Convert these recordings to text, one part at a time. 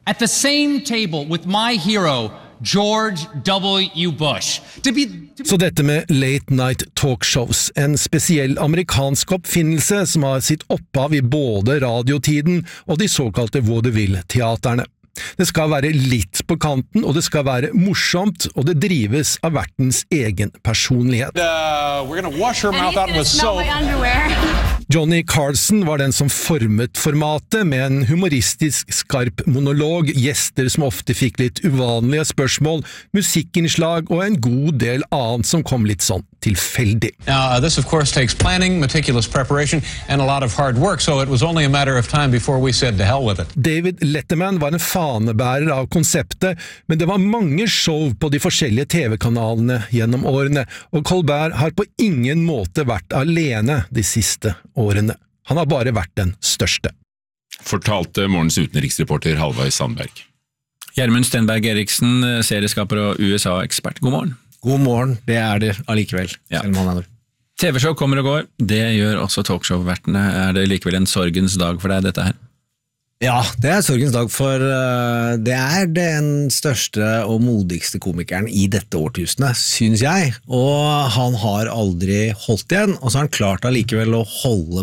at the same table with my hero, George W. Bush. Så dette med late night talkshows, en spesiell amerikansk oppfinnelse som har sitt opphav i både radiotiden og de såkalte vaudeville-teaterne. Det skal være litt på kanten, og det skal være morsomt, og det drives av vertens egen personlighet. We're gonna wash her mouth out with soap. Johnny Carson var den som formet formatet med en humoristisk skarp monolog, gjester som ofte fikk litt uvanlige spørsmål, musikkinnslag og en god del annet som kom litt sånn tilfeldig. This of course takes planning, meticulous preparation and a lot of hard work, so it was only a matter of time before we said to hell with it. David Letterman var en fanebærer av konseptet, men det var mange show på de forskjellige TV-kanalene gjennom årene, og Colbert har på ingen måte vært alene de siste årene. Han har bare vært den største. Fortalte morgens utenriksreporter Halvard Sandberg. Gjermund Stenberg Eriksen, serieskaper og USA-ekspert. God morgen. God morgen, det det allikevel, selv om han det. TV-show kommer og går, det gjør også talkshow-vertene. Det likevel en sorgens dag for deg, dette her? Ja, det sorgens dag, for det den største og modigste komikeren i dette årtusenet, synes jeg, og han har aldri holdt igjen, og så har han klart allikevel å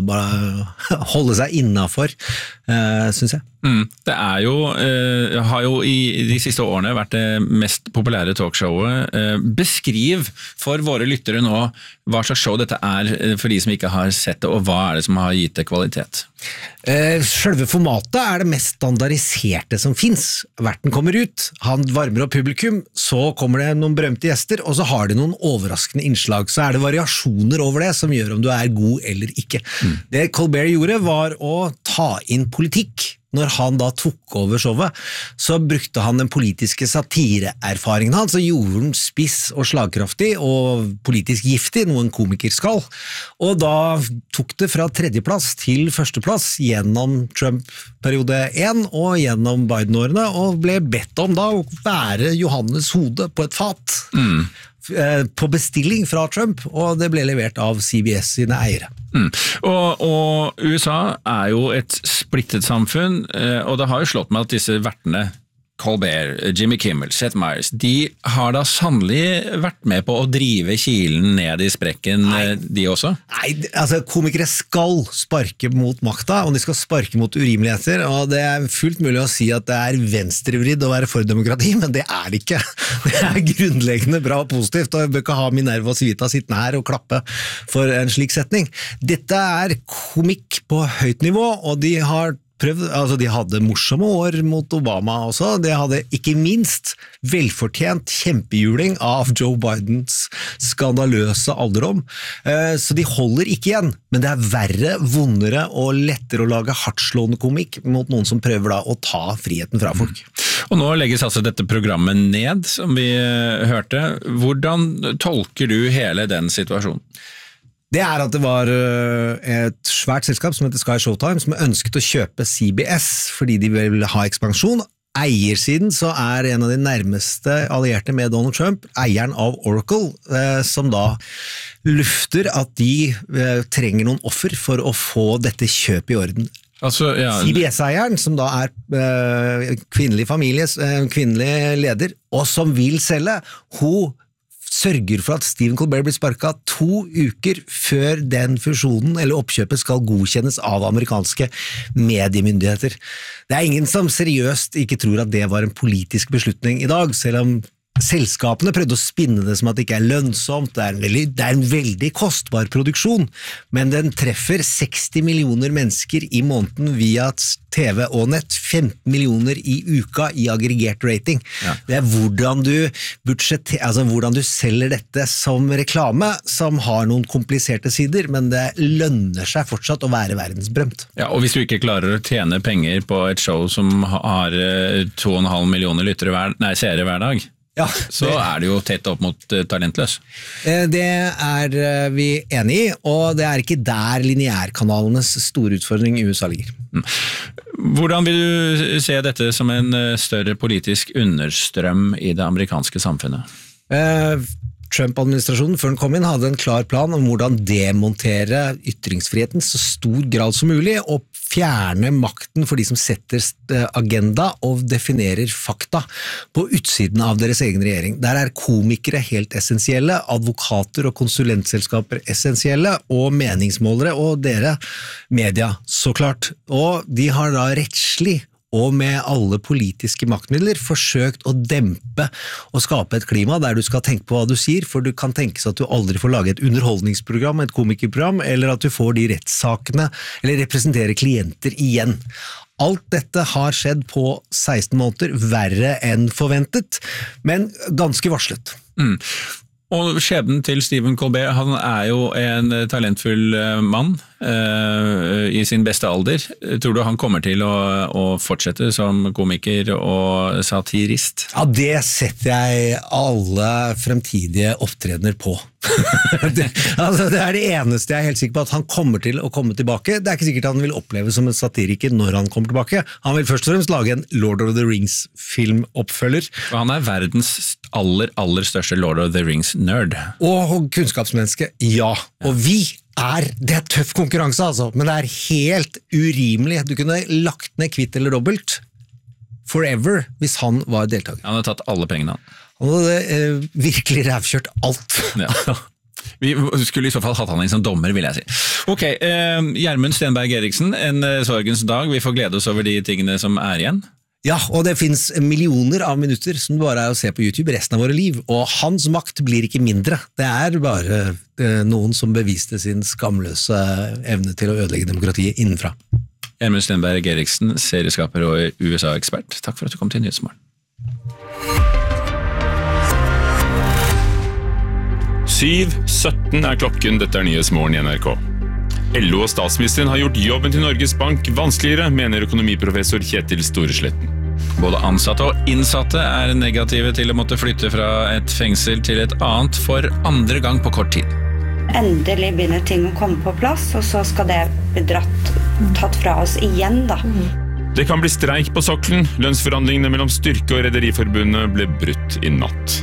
holde seg innenfor, synes jeg. Det jo, har jo i de siste årene vært det mest populære talkshowet. Beskriv for våre lyttere nå hva slags show dette for de som ikke har sett det, og hva det som har gitt det kvalitet? Selve formatet det mest standardiserte som finnes. Verten kommer ut, han varmer opp publikum, så kommer det noen berømte gjester, og så har det noen overraskende innslag, så det variasjoner over det som gjør om du god eller ikke. Det Colbert gjorde var å ta inn politikk. Når han da tok over showet, så brukte han den politiske satireerfaringen hans, og gjorde den spiss og slagkraftig og politisk giftig, noe en komiker skal. Og da tok det fra tredjeplass til førsteplass gjennom Trump-periode 1 og gjennom Biden-årene, og ble bedt om da å være Johannes hode på et fat. På bestilling fra Trump, og det ble levert av CBS sine eiere. Og USA jo et splittet samfunn, og det har jo slått meg at disse vertene Colbert, Jimmy Kimmel, Seth Meyers, de har da sannelig vært med på å drive kilen ned i sprekken, de også? Nei, altså komikere skal sparke mot makta, og de skal sparke mot urimeligheter, og det fullt mulig å si at det venstrevridd å være for demokrati, men det det ikke. Det grunnleggende bra og positivt, og jeg bør ikke ha Minerva Civita sittende her og klappe for en slik setning. Dette komikk på høyt nivå, og de har prøvd, altså de hadde morsomme år mot Obama også, de hadde ikke minst velfortjent kjempehjuling av Joe Bidens skandaløse alderdom, så de holder ikke igjen, men det verre, vondere og lettere å lage hardtslående komikk mot noen som prøver da å ta friheten fra folk. Og nå legges altså dette programmet ned, som vi hørte. Hvordan tolker du hele den situasjonen? Det at det var et svært selskap som heter Sky Showtime som ønsket å kjøpe CBS fordi de ville ha ekspansjon. Eiersiden så en av de nærmeste allierte med Donald Trump, eieren av Oracle, som da lufter at de trenger noen offer for å få dette kjøpet i orden. Altså, CBS-eieren, som da kvinnelig familie, kvinnelig leder, og som vil selge, hun sørger for at Stephen Colbert blir sparket 2 uker før den fusjonen eller oppkjøpet skal godkjennes av amerikanske mediemyndigheter. Det ingen som seriøst ikke tror at det var en politisk beslutning i dag, selv om selskapene prøvde å spinne det som at det ikke lønnsomt, det en veldig kostbar produksjon, men den treffer 60 millioner mennesker i måneden via TV og nett, 15 millioner i uka i aggregert rating. Ja. Det hvordan du selger dette som reklame, som har noen kompliserte sider, men det lønner seg fortsatt å være verdensberømt. Ja, og hvis du ikke klarer å tjene penger på et show som har 2,5 millioner seere hver dag, ja, så det jo tett opp mot talentløs. Det vi enige i, og det ikke der lineærkanalenes store utfordring i USA ligger. Hvordan vil du se dette som en større politisk understrøm i det amerikanske samfunnet? Trump-administrasjonen før den kom inn hadde en klar plan om hvordan demontere ytringsfriheten så stor grad som mulig og fjerne makten for de som setter agenda og definerer fakta på utsiden av deres egen regjering. Der komikere helt essensielle, advokater og konsulentselskaper essensielle, og meningsmålere, og dere, media, så klart. Og de har da rettslig og med alle politiske maktmidler forsøkt å dempe og skape et klima der du skal tenke på hva du sier, for du kan tenke seg at du aldri får lage et underholdningsprogram, et komikerprogram, eller at du får de rettssakene, eller representere klienter igjen. Alt dette har skjedd på 16 måneder, verre enn forventet, men ganske varslet. Og skjebnen til Stephen Colbert, han jo en talentfull mann i sin beste alder. Tror du han kommer til å fortsette som komiker og satirist? Ja, det setter jeg alle fremtidige opptredener på. det det eneste jeg helt sikker på, at han kommer til å komme tilbake. Det ikke sikkert han vil oppleve som en satiriker når han kommer tilbake. Han vil først og fremst lage en Lord of the Rings-filmoppfølger. Han verdens aller største Lord of the Rings-nerd. Og kunnskapsmenneske, ja. Og vi det tøff konkurranse altså, men det helt urimelig. Du kunne lagt ned kvitt eller dobbelt forever hvis han var deltaker. Han hadde tatt alle pengene. Han hadde virkelig rævkjørt alt. Ja. Vi skulle i så fall hatt han inn som dommer, vil jeg si. Ok, Gjermund Stenberg Eriksen, en sorgens dag. Vi får glede oss over de tingene som igjen. Ja, og det finnes millioner av minutter som bare å se på YouTube resten av våre liv, og hans makt blir ikke mindre. Det bare noen som beviste sin skamløse evne til å ødelegge demokratiet innenfra. Gjermund Stenberg Eriksen, serieskaper og USA-ekspert. Takk for at du kom til Nyhetsmorgen. 7:17 klokken, dette Nyhetsmorgen i NRK. LO og statsministeren har gjort jobben til Norges Bank vanskeligere, mener økonomiprofessor Kjetil Storesletten. Både ansatte og innsatte negative til å måtte flytte fra et fengsel til et annet for andre gang på kort tid. Endelig begynner ting å komme på plass, og så skal det bli tatt fra oss igjen da. Det kan bli streik på sokkelen. Lønnsforhandlingene mellom Styrke og Rederiforbundet ble brutt i natt.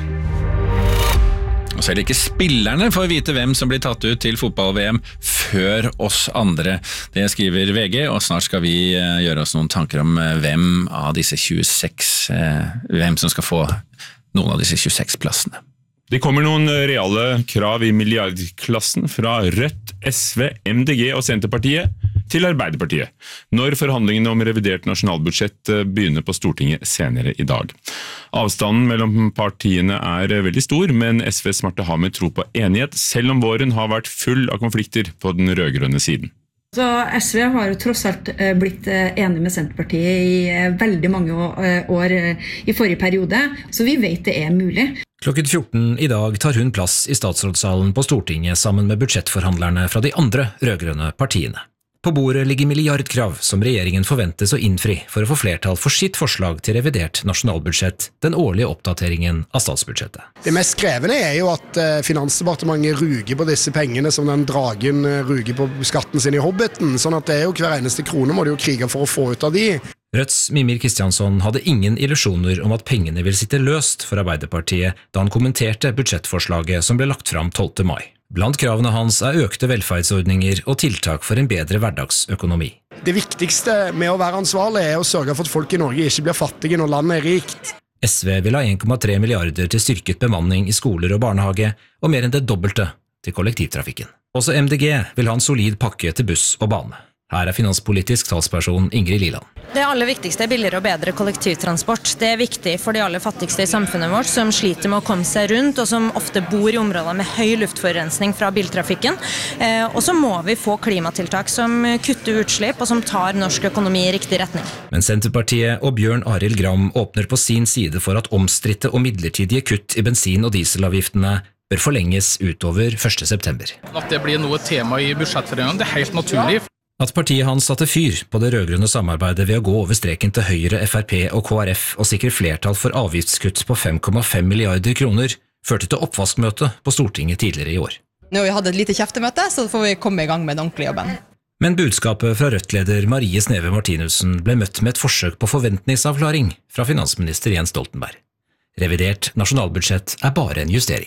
Og selv ikke spillerne får vite hvem som blir tatt ut til fotball-VM før oss andre. Det skriver VG, og snart skal vi gjøre oss noen tanker om hvem av disse 26, hvem som skal få noen av disse 26 plassene. Det kommer noen reale krav i milliardklassen fra Rødt, SV, MDG og Senterpartiet til Arbeiderpartiet, når forhandlingene om revidert nasjonalbudsjett begynner på Stortinget senere i dag. Avstanden mellom partiene veldig stor, men SVs Marte Hammer tror på enighet, selv om våren har vært full av konflikter på den rødgrønne siden. Så SV har jo tross alt blitt enig med Senterpartiet i veldig mange år i forrige periode, så vi vet det mulig. Klokken 14 i dag tar hun plass i statsrådssalen på Stortinget sammen med budsjettforhandlerne fra de andre rødgrønne partiene. På bordet ligger milliardkrav som regjeringen forventes å innfri for å få flertall for sitt forslag til revidert nasjonalbudsjett, den årlige oppdateringen av statsbudsjettet. Det mest krevende jo at Finansdepartementet ruger på disse pengene som den dragen ruger på skatten sin i Hobbiten, sånn at det jo hver eneste krone må de jo krige for å få ut av de. Rødts Mimir Kristjansson hadde ingen illusjoner om at pengene vil sitte løst for Arbeiderpartiet da han kommenterte budsjettforslaget som ble lagt fram 12. mai. Blant kravene hans økte velferdsordninger og tiltak for en bedre hverdagsøkonomi. Det viktigste med å være ansvarlig å sørge for at folk i Norge ikke blir fattige når landet rikt. SV vil ha 1,3 milliarder til styrket bemanning i skoler og barnehage, og mer enn det dobbelte til kollektivtrafikken. Også MDG vil ha en solid pakke til buss og bane. Her finanspolitisk talsperson Ingrid Liland. Det aller viktigste billigere og bedre kollektivtransport. Det viktig for de aller fattigste i samfunnet vårt, som sliter med å komme seg rundt, og som ofte bor i områder med høy luftforurensning fra biltrafikken. Og så må vi få klimatiltak som kutter utslipp, og som tar norsk økonomi i riktig retning. Men Senterpartiet og Bjørn Arild Gram åpner på sin side for at omstridte og midlertidige kutt i bensin- og dieselavgiftene bør forlenges utover 1. september. At det blir noe tema i budsjettforhandlingene, det helt naturlig. At partiet hans satte fyr på det rødgrønne samarbeidet ved å gå over streken til Høyre, FrP og KrF og sikre flertall for avgiftskutt på 5,5 milliarder kroner, førte til oppvaskmøte på Stortinget tidligere i år. Nå har vi hatt et lite kjeftemøte, så får vi komme i gang med den ordentlige jobben. Men budskapet fra Rødt-leder Marie Sneve Martinussen ble møtt med et forsøk på forventningsavklaring fra finansminister Jens Stoltenberg. Revidert nasjonalbudsjett bare en justering.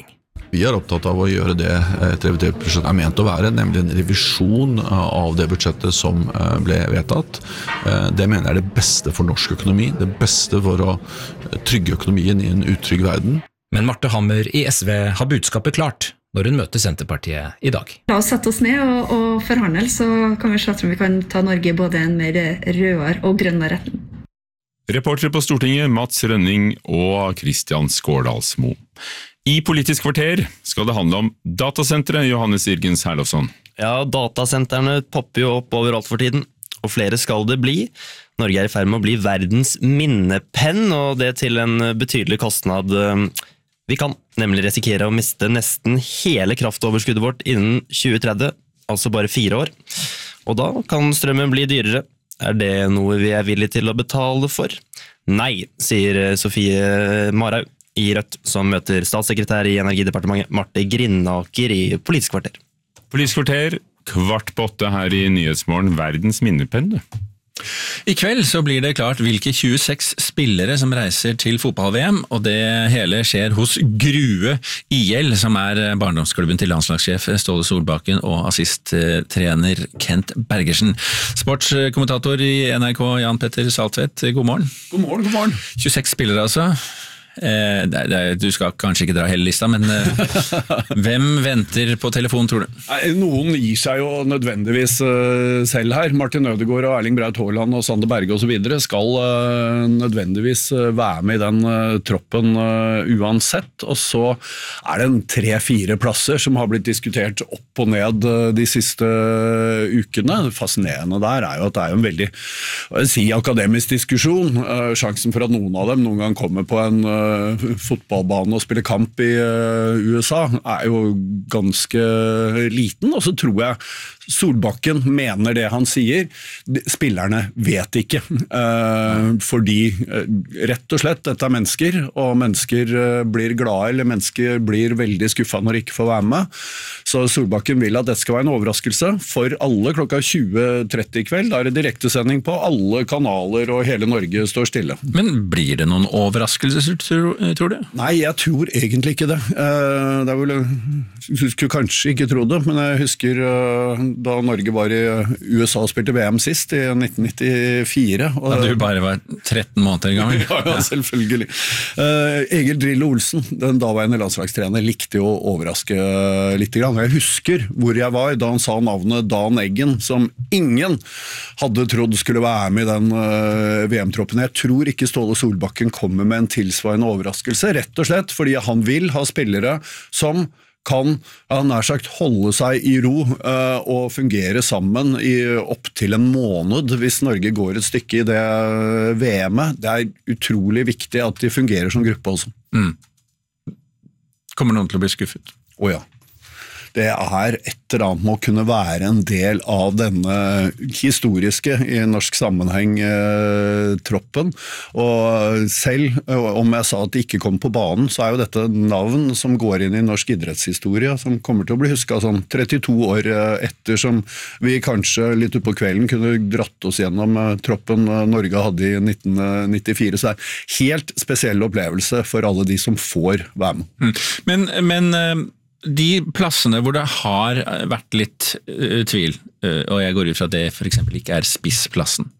Vi opptatt av å gjøre det et revidert budsjett ment å være, nemlig en revisjon av det budsjettet som ble vedtatt. Det mener jeg er det beste for norsk økonomi, det beste for å trygge økonomien i en utrygg verden. Men Marte Hammer i SV har budskapet klart når hun møter Senterpartiet i dag. La oss sette oss ned og forhandle, så kan vi se om vi kan ta Norge både en mer rødere og grønnere retning. Reportere på Stortinget, Mats Rønning og Kristian Skårdalsmo. I Politisk kvarter skal det handle om datasenteret, Johannes Irgens Herlofsson. Ja, datasentrene popper jo opp overalt for tiden, og flere skal det bli. Norge er i ferd med å bli verdens minnepenn, og det til en betydelig kostnad. Vi kan nemlig risikere å miste nesten hele kraftoverskuddet vårt innen 2030, altså bare 4 år. Og da kan strømmen bli dyrere. Er det noe vi er villige til å betale for? Nei, sier Sofie Marhaug i Rødt, som møter statssekretær i Energidepartementet Marte Grindaker i Politisk kvarter. Politisk kvarter, 7:15 her i Nyhetsmorgen, verdens minnepenn. I kveld så blir det klart hvilke 26 spillere som reiser til fotball-VM, og det hele skjer hos Grue IL, som er barndomsklubben til landslagssjef Ståle Solbakken og assisttrener Kent Bergersen. Sportskommentator i NRK, Jan Petter Saltvedt, god morgen. God morgen, god morgen. 26 spillere altså. Du skal kanskje ikke dra hele lista, men hvem venter på telefon, tror du? Noen gir seg jo nødvendigvis selv her. Martin Ødegaard og Erling Braut Haaland og Sander Berge og så videre skal nødvendigvis være med i den troppen uansett. Og så er det 3-4 plasser som har blitt diskutert opp og ned de siste ukene. Det fascinerende der er jo at det er en veldig akademisk diskusjon. Sjansen for at noen av dem noen gang kommer på en fotballbane og spille kamp i USA er jo ganske liten, og så tror jeg Solbakken mener det han sier. Spillerne vet ikke, fordi rett og slett dette er mennesker, og mennesker blir glade, eller mennesker blir veldig skuffet når de ikke får være med. Så Solbakken vil at dette skal være en overraskelse for alle klokka 20:30 i kveld. Da er det direktesending på alle kanaler, og hele Norge står stille. Men blir det noen overraskelser, tror du? Nei, jeg tror egentlig ikke det. Det er vel, jeg skulle kanskje ikke tro det, men jeg husker da Norge var i USA og spilte VM sist i 1994. Da du bare var 13 måneder gammel. Ja, selvfølgelig. Egil Drillo Olsen, den daværende landslagstrener, likte jo å overraske litt grann. Jeg husker hvor jeg var da han sa navnet Dan Eggen, som ingen hadde trodd skulle være med i den VM-troppen. Jeg tror ikke Ståle Solbakken kommer med en tilsvarende overraskelse, rett og slett fordi han vil ha spillere som kan nær sagt holde seg i ro og fungere sammen i opp til en måned hvis Norge går et stykke i det VM-et. Det er utrolig viktig at de fungerer som gruppe også. Kommer noen til å bli skuffet? Ja. Det er et eller annet med å kunne være en del av denne historiske, i norsk sammenheng, troppen. Og selv om jeg sa at de ikke kom på banen, så er jo dette navn som går inn i norsk idrettshistorie, som kommer til å bli husket sånn 32 år etter, som vi kanskje litt ut på kvelden kunne dratt oss gjennom troppen Norge hadde i 1994. Så det er en helt spesiell opplevelse for alle de som får være med. Men de plassene hvor det har vært litt tvil, og jeg går ut fra at det for eksempel ikke er spissplassen.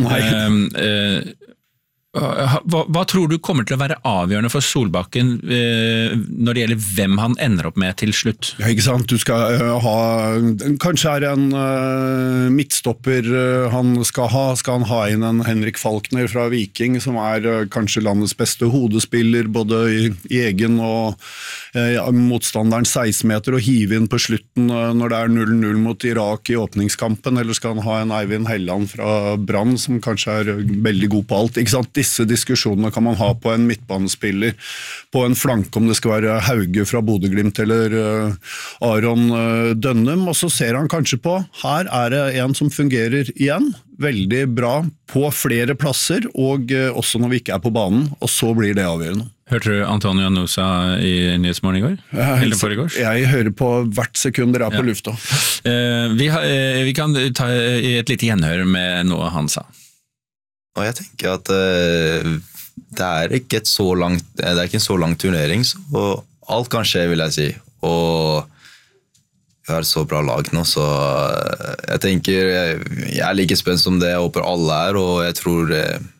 Hva tror du kommer til å være avgjørende for Solbakken når det gjelder hvem han ender opp med til slutt? Ja, ikke sant? Du skal ha, kanskje er det en midtstopper han skal han ha inn en Henrik Falkner fra Viking, som er kanskje landets beste hodespiller, både i egen og motstanderen 16 meter, og hive inn på slutten når det er 0-0 mot Irak i åpningskampen, eller skal han ha en Eivind Helland fra Brann, som kanskje er veldig god på alt, ikke sant? Disse diskusjonene kan man ha på en midtbanespiller, på en flanke, om det skal være Hauge fra Bodø/Glimt eller Aron Dønnum, og så ser han kanskje på, her er det en som fungerer igjen, veldig bra på flere plasser, og også når vi ikke er på banen, og så blir det avgjørende. Hørte du Antonio Nusa i Nyhetsmorgen i går? Eller foregårs? Jeg hører på hvert sekund dere er på lufta. Vi kan ta et lite gjenhør med noe han sa. Og jeg tenker at det er ikke en så lang turnering, så alt kan skje, vil jeg si. Og vi har et så bra lag nå, så jeg tenker jeg er like spent som det jeg håper alle og jeg tror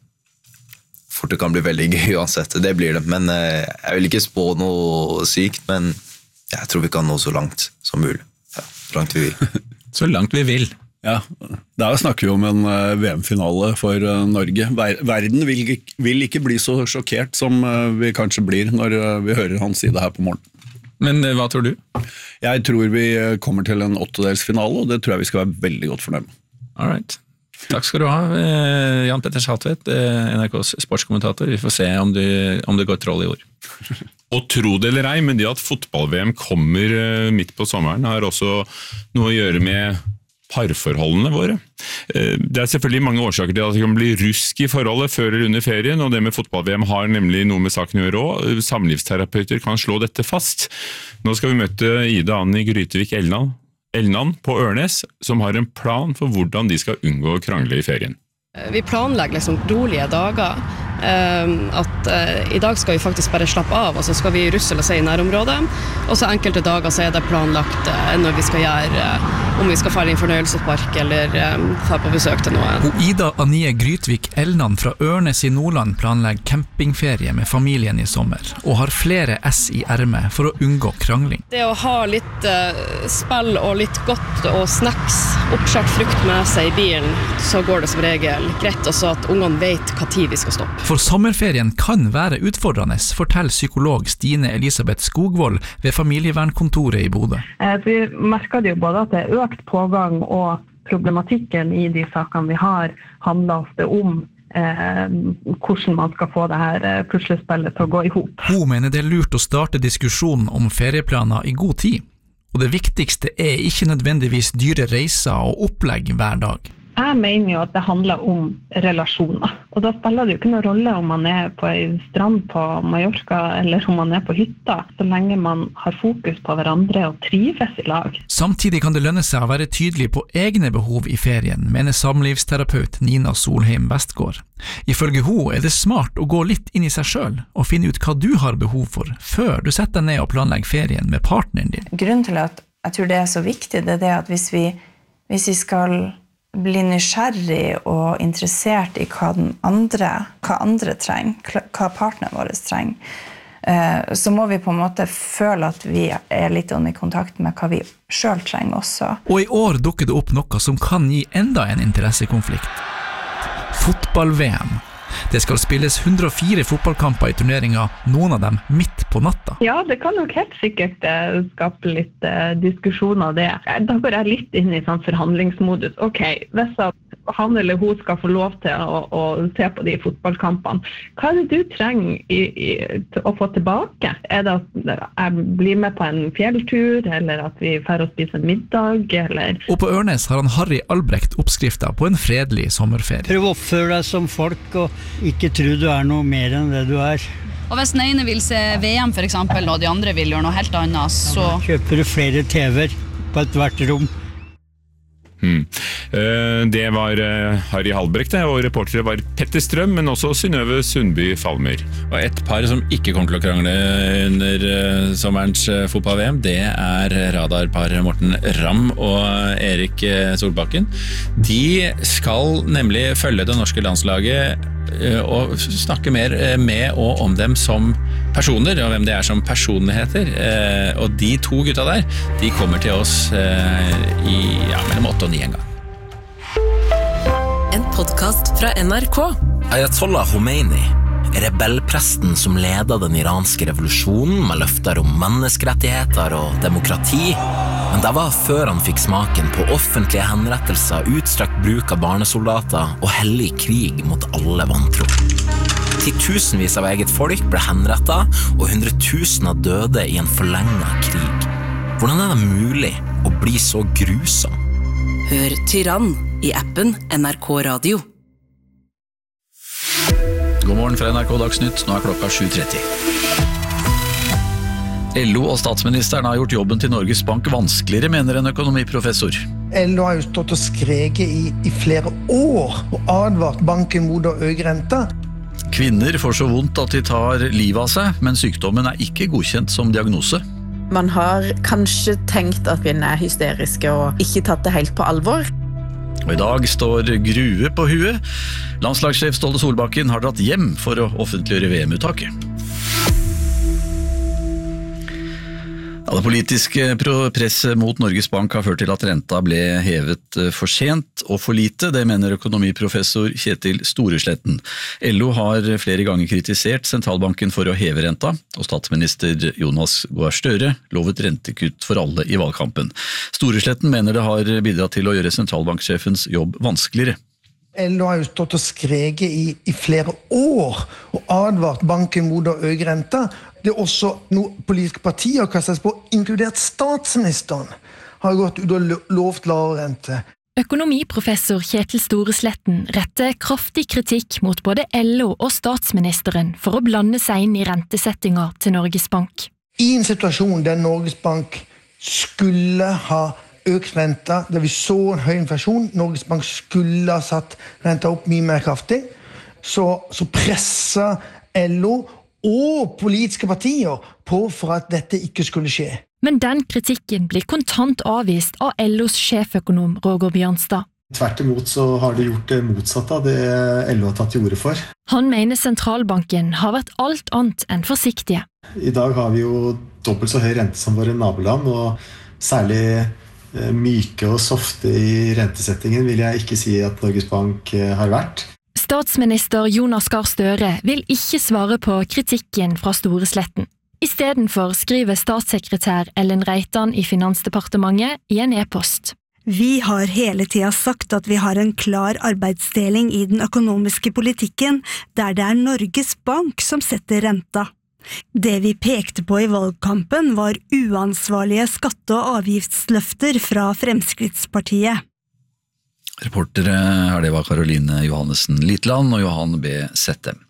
fort det kan bli veldig gøy uansett. Det blir det, men jeg vil ikke spå noe sykt, men jeg tror vi kan nå så langt som mulig. Ja, så langt vi vil. Så langt vi vil. Ja, der snakker vi om en VM-finale for Norge. Verden vil ikke bli så sjokkert som vi kanskje blir når vi hører han si det her på morgenen. Men hva tror du? Jeg tror vi kommer til en 8-delsfinale, og det tror jeg vi skal være veldig godt fornøyd med. All right. Takk skal du ha, Jan Petter Saltvedt, NRKs sportskommentator. Vi får se om det går troll i ord. Og tro det eller ei, men det at fotball-VM kommer midt på sommeren har også noe å gjøre med parforholdene våre. Det selvfølgelig mange årsaker til at det kan bli rusk i forholdet før eller under ferien, og det med fotball-VM har nemlig noe med saken å gjøre også. Samlivsterapeuter kan slå dette fast. Nå skal vi møte Ida Anni Grytevik Elnan på Ørnes, som har en plan for hvordan de skal unngå å krangle i ferien. Vi planlegger liksom rolige dager, at i dag skal vi faktisk bare slappe av, og så skal vi russele seg i nærområdet, og så enkelte dager så det planlagt når vi skal gjøre, om vi skal fære i en fornøyelsespark eller fære på besøk til noe. Ida Annie Grytvik Elnan fra Ørnes i Nordland planlegger campingferie med familien i sommer, og har flere S i ermet for å unngå krangling. Det å ha litt spill og litt godt og snacks, oppskjart frukt med seg i bilen, så går det som regel greit også at ungene vet hva tid vi skal stoppe. For sommerferien kan være utfordrende, forteller psykolog Stine Elisabeth Skogvold ved familievernkontoret i Bodø. Vi merker det jo både at det økt pågang og problematikken i de sakene vi har handler ofte om hvordan man skal få det her puslespillet til å gå i hop. Hun mener det lurt å starte diskusjonen om ferieplaner i god tid, og det viktigste ikke nødvendigvis dyre reiser og opplegg hver dag. Jeg mener jo at det handler om relasjoner, og da spiller det jo ikke noen rolle om man på en strand på Mallorca eller om man på hytta, så lenge man har fokus på hverandre og trives i lag. Samtidig kan det lønne seg å være tydelig på egne behov i ferien, mener samlivsterapeut Nina Solheim Vestgård. Ifølge hun det smart å gå litt inn i seg selv og finne ut hva du har behov for, før du setter deg ned og planlegger ferien med partneren din. Grunnen til at jeg tror det så viktig, det det at hvis vi skal bli nysgjerrig og interessert i hva andre trenger, hva partneren vår trenger, så må vi på en måte føle at vi litt i kontakt med hva vi selv trenger også. Og i år dukker det opp noe som kan gi enda en interessekonflikt. Fotball-VM. Det skal spilles 104 fotballkamper i turneringen, noen av dem midt på natta. Ja, det kan nok helt sikkert skape litt diskusjon av det. Da går jeg litt inn i sånn forhandlingsmodus. Ok, hvis han eller hun skal få lov til å se på de fotballkampene, hva det du trenger å få tilbake? Det at jeg blir med på en fjelltur, eller at vi får å spise en middag, eller... Og på Ørnes har han Harry Albrecht oppskrifta på en fredelig sommerferie. Prøv å oppføre deg som folk, og ikke tro du noe mer enn det du Og hvis den ene vil se VM for eksempel, og de andre vil gjøre noe helt annet, så... Kjøper du flere TV-er på hvert rom. Det var Harry Albrecht, og reportere var Petter Strøm, men også Synnøve Sundby Falmer. Og et par som ikke kommer til å krangle under sommerens fotball-VM, det radarpar Morten Ramm og Erik Solbakken. De skal nemlig følge det norske landslaget og snakke mer med og om dem som personer, og hvem det som personligheter. Og de to gutta der, de kommer til oss i mellom 8 og 9 en gang. En podcast fra NRK. Ayatollah Khomeini, rebellpresten som ledet den iranske revolusjonen med løfter om menneskerettigheter og demokrati, men det var før han fikk smaken på offentlige henrettelser, utstrakt bruk av barnesoldater og hellig krig mot alle vantro. Titusenvis av eget folk ble henrettet, og hundretusener døde i en forlenget krig. Hvordan det mulig å bli så grusom? Hør Tyrann i appen NRK Radio. God morgen fra NRK Dagsnytt, nå klokka 7:30. LO og statsministeren har gjort jobben til Norges Bank vanskeligere, mener en økonomiprofessor. LO har jo stått og skreket i flere år og advart banken mot å øke renta. Kvinner får så vondt at de tar livet av seg, men sykdommen ikke godkjent som diagnose. Man har kanskje tenkt at kvinner hysteriske og ikke tatt det helt på alvor. Og i dag står Grue på huet. Landslagssjef Ståle Solbakken har dratt hjem for å offentliggjøre VM-uttaket. Ja, det politiske presset mot Norges Bank har ført til at renta ble hevet for sent og for lite. Det mener økonomiprofessor Kjetil Storesletten. LO har flere ganger kritisert sentralbanken for å heve renta, og statsminister Jonas Gahr Støre lovet rentekutt for alle i valgkampen. Storesletten mener det har bidratt til å gjøre sentralbanksjefens jobb vanskeligere. LO har jo stått og skreket i flere år og advart banken mot å øke renta. Det også noen politiske partier har kastet på, inkludert statsministeren, har gått ut og lovt lavere rente. Økonomiprofessor Kjetil Storesletten retter kraftig kritikk mot både LO og statsministeren for å blande seg inn i rentesettinga til Norges Bank. I en situasjon der Norges Bank skulle ha økt renta, der vi så en høy inflasjon, Norges Bank skulle ha satt renta opp mye mer kraftig, så presset LO og politiske partier på for at dette ikke skulle skje. Men den kritikken blir kontant avvist av LOs sjeføkonom Roger Bjørnstad. Tvert imot så har de gjort det motsatte av det LO har tatt til orde for. Han mener sentralbanken har vært alt annet enn forsiktige. I dag har vi jo dobbelt så høy rente som våre naboland, og særlig myke og softe i rentesettingen vil jeg ikke si at Norges Bank har vært. Statsminister Jonas Gahr Støre vil ikke svare på kritikken fra Storesletten. I stedenfor skriver statssekretær Ellen Reitan i Finansdepartementet i en e-post. Vi har hele tiden sagt at vi har en klar arbeidsdeling i den økonomiske politikken, der det Norges Bank som setter renta. Det vi pekte på i valgkampen var uansvarlige skatte- og avgiftsløfter fra Fremskrittspartiet. Reportere her det var Karoline Johannessen Litland og Johan B. Settem.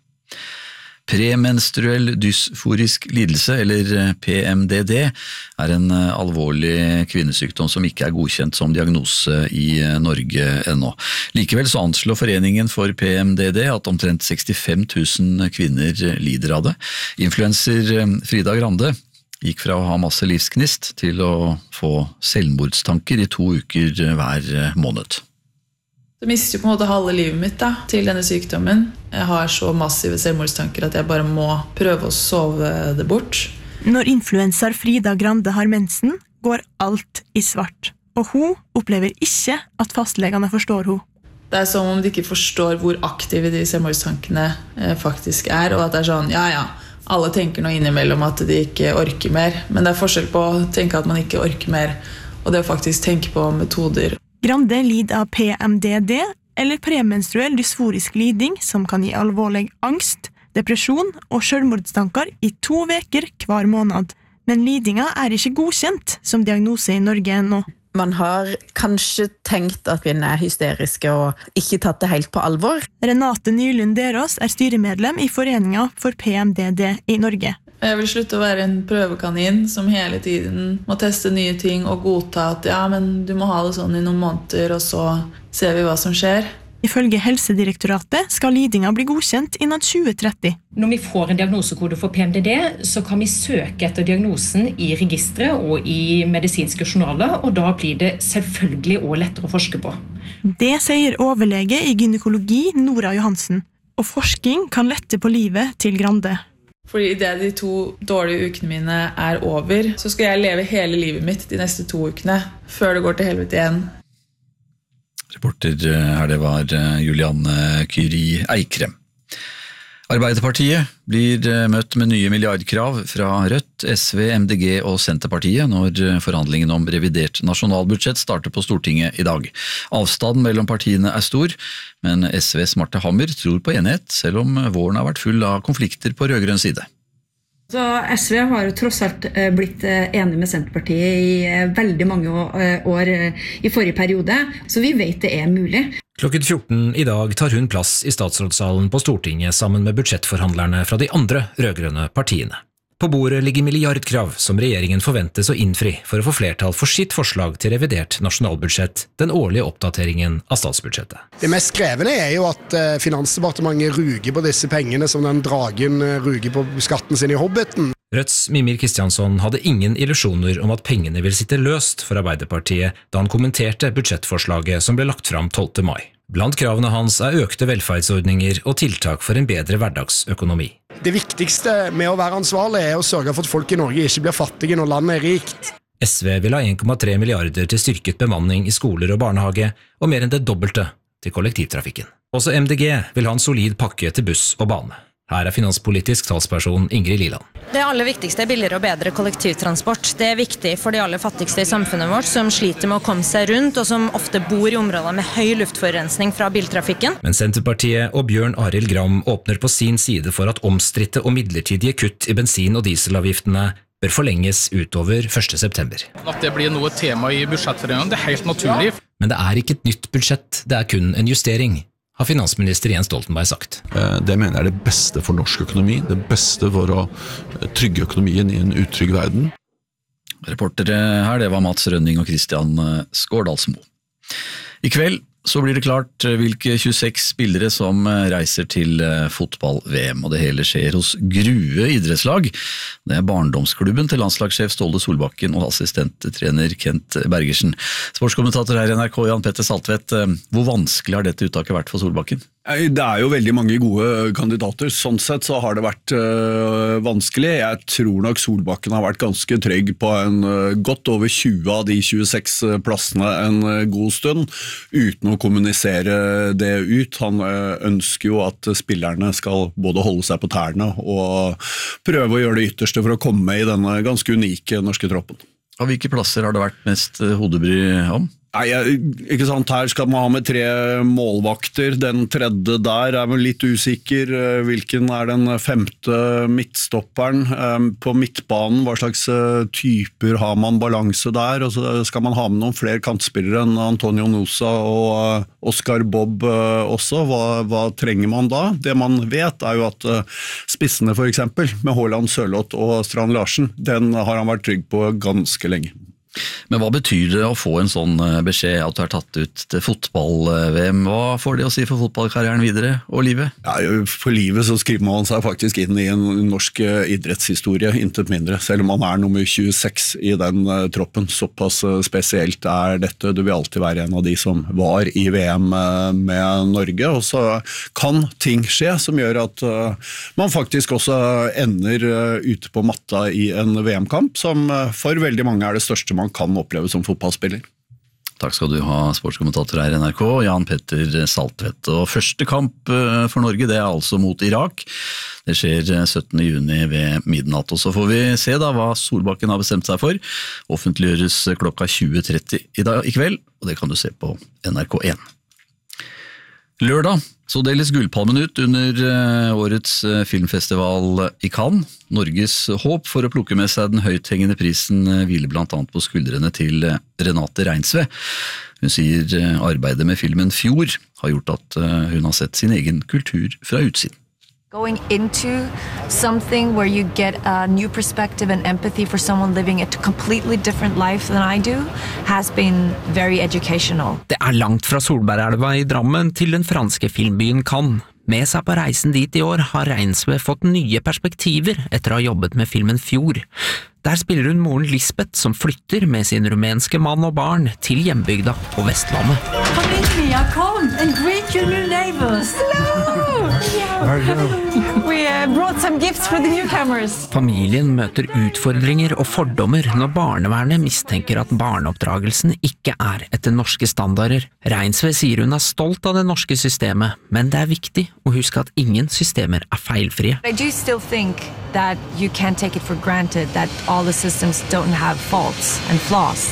Premenstruell dysforisk lidelse, eller PMDD, en alvorlig kvinnesykdom som ikke godkjent som diagnose i Norge ennå. Likevel så anslår Foreningen for PMDD at omtrent 65 000 kvinner lider av det. Influencer Frida Grande gikk fra å ha masse livsgnist til å få selvmordstanker i 2 uker hver måned. Jeg mister jo på en måte halve livet mitt til denne sykdommen. Jeg har så massive selvmordstanker at jeg bare må prøve å sove det bort. Når influenser Frida Grande har mensen, går alt i svart. Og hun opplever ikke at fastlegene forstår hun. Det som om de ikke forstår hvor aktive de selvmordstankene faktisk og at det sånn, ja, alle tenker noe innimellom at de ikke orker mer. Men det forskjell på å tenke at man ikke orker mer, og det å faktisk tenke på metoder. Grande lider av PMDD, eller premenstruell dysforisk liding, som kan gi alvorlig angst, depresjon og selvmordstanker i 2 uker hver måned. Men lidinga ikke godkjent som diagnose i Norge ennå. Man har kanskje tenkt at kvinner hysteriske og ikke tatt det helt på alvor. Renate Nylund Derås styremedlem i Foreningen for PMDD i Norge. Jeg vil slutte å være en prøvekanin som hele tiden må teste nye ting og godta at men du må ha det sånn i noen måneder, og så ser vi hva som skjer. Ifølge Helsedirektoratet skal lidinga bli godkjent innen 2030. Når vi får en diagnosekode for PMDD, så kan vi søke etter diagnosen i registre og i medisinske journaler, og da blir det selvfølgelig også lettere å forske på. Det sier overlege i gynekologi Nora Johansen, og forskning kan lette på livet til Grande. Fordi i det de 2 dårlige ukene mine over, så skal jeg leve hele livet mitt de neste 2 ukene, før det går til helvete igjen. Reporter her det var Julianne Kyri Eikrem. Arbeiderpartiet blir møtt med nye milliardkrav fra Rødt, SV, MDG og Senterpartiet når forhandlingen om revidert nasjonalbudsjett starter på Stortinget i dag. Avstanden mellom partiene stor, men SVs Marte Hammer tror på enighet, selv om våren har vært full av konflikter på rødgrønn side. Så SV har jo tross alt blitt enig med Senterpartiet i veldig mange år i forrige periode, så vi vet det mulig. Klokken 14 i dag tar hun plass i statsrådssalen på Stortinget sammen med budsjettforhandlerne fra de andre rødgrønne partiene. På bordet ligger milliardkrav som regjeringen forventes å innfri for å få flertall for sitt forslag til revidert nasjonalbudsjett, den årlige oppdateringen av statsbudsjettet. Det mest krevende jo at Finansdepartementet ruger på disse pengene som den dragen ruger på skatten sin i Hobbiten. Rødts Mímir Kristjánsson hadde ingen illusjoner om at pengene vil sitte løst for Arbeiderpartiet da han kommenterte budsjettforslaget som ble lagt fram 12. mai. Blant kravene hans økte velferdsordninger og tiltak for en bedre hverdagsøkonomi. Det viktigste med å være ansvarlig å sørge for at folk i Norge ikke blir fattige når landet rikt. SV vil ha 1,3 milliarder til styrket bemanning i skoler og barnehage, og mer enn det dobbelte til kollektivtrafikken. Også MDG vil ha en solid pakke til buss og bane. Her finanspolitisk talsperson Ingrid Liland. Det aller viktigste billigere og bedre kollektivtransport. Det viktig for de aller fattigste i samfunnet vårt, som sliter med å komme seg rundt, og som ofte bor i områder med høy luftforurensning fra biltrafikken. Men Senterpartiet og Bjørn Arild Gram åpner på sin side for at omstridte og midlertidige kutt i bensin- og dieselavgiftene bør forlenges utover 1. september. At det blir noe tema i budsjettforhandlingene, det helt naturlig. Men det ikke et nytt budsjett, det kun en justering, har finansminister Jens Stoltenberg sagt. Det mener jeg det beste for norsk økonomi, det beste for å trygge økonomien i en utrygg verden. Reportere her, det var Mats Rønning og Christian Skårdalsmo. I kveld så blir det klart hvilke 26 spillere som reiser til fotball-VM, og det hele skjer hos Grue idrettslag. Det barndomsklubben til landslagssjef Ståle Solbakken og assistenttrener Kent Bergersen. Sportskommentator her i NRK, Jan Petter Saltvedt, hvor vanskelig har dette uttaket vært for Solbakken? Det jo veldig mange gode kandidater, sånn sett så har det vært vanskelig. Jeg tror nok Solbakken har vært ganske trygg på en godt over 20 av de 26 plassene en god stund, uten å kommunisere det ut. Han ønsker jo at spillerne skal både holde seg på tærne og prøve å gjøre det ytterste for å komme i denne ganske unike norske troppen. Av hvilke plasser har det vært mest hodebry om? Nei, ikke sant, her skal man ha med 3 målvakter, den tredje der vel litt usikker, hvilken den 5. midtstopperen på midtbanen, hva slags typer har man balanse der, og så skal man ha med noen flere kantspillere enn Antonio Nosa og Oscar Bob også, hva trenger man da? Det man vet jo at spissene for eksempel, med Haaland, Sørloth og Strand Larsen, den har han vært trygg på ganske lenge. Men hva betyr det å få en sånn beskjed at du tatt ut til fotball-VM? Hva får det å si for fotballkarrieren videre og livet? Ja, for livet så skriver man seg faktisk inn i en norsk idrettshistorie, intet mindre, selv om man nummer 26 i den troppen. Såpass spesielt dette. Du vil alltid være en av de som var i VM med Norge, og så kan ting skje som gjør at man faktisk også ender ute på matta i en VM-kamp, som for veldig mange det største man kan oppleve som fotballspiller. Takk skal du ha, sportskommentator her i NRK, Jan Petter Saltvedt. Og første kamp for Norge, det altså mot Irak. Det skjer 17. juni ved midnatt, og så får vi se da hva Solbakken har bestemt seg for. Offentliggjøres klokka 20:30 i kveld, og det kan du se på NRK1. Lørdag så deles gullpalmen ut under årets filmfestival i Cannes. Norges håp for å plukke med seg den høythengende prisen hviler blant annet på skuldrene til Renate Reinsve. Hun sier arbeidet med filmen Fjord har gjort at hun har sett sin egen kultur fra utsiden. Going into something where you get a new perspective and empathy for someone living a completely different life than I do has been very educational. Det langt fra Solbergelva i Drammen til den franske filmbyen Cannes. Med seg på reisen dit i år har Reinsve fått nye perspektiver etter å ha jobbet med filmen Fjord. Der spiller hun moren Lisbeth som flytter med sin rumenske mann og barn til hjembygda på Vestlandet. Come in here, come and greet your new neighbors. Hello! We brought some gifts for the newcomers. Familien møter utfordringer og fordommer når barnevernet mistenker at barneoppdragelsen ikke etter norske standarder. Reinsve sier hun stolt av det norske systemet, men det viktig å huske at ingen systemer feilfrie. I do still think that you can't take it for granted that all the systems don't have faults and flaws.